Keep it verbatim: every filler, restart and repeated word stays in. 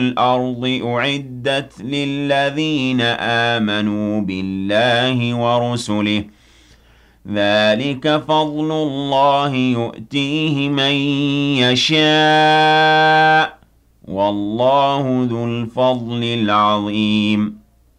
الْأَرْضِ أُعِدَّتْ لِلَّذِينَ آمَنُوا بِاللَّهِ وَرُسُلِهِ ۚ ذَٰلِكَ فَضْلُ اللَّهِ يُؤْتِيهِ مَن يَشَاءُ ۚ وَاللَّهُ ذُو الْفَضْلِ الْعَظِيمِ